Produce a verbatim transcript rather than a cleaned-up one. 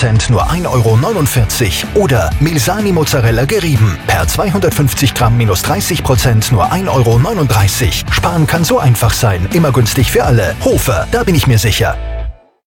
Prozent nur ein Euro neunundvierzig. Oder Milsani Mozzarella gerieben. Per zweihundertfünfzig Gramm minus dreißig Prozent nur ein Euro neununddreißig. Sparen kann so einfach sein. Immer günstig für alle. Hofer, da bin ich mir sicher.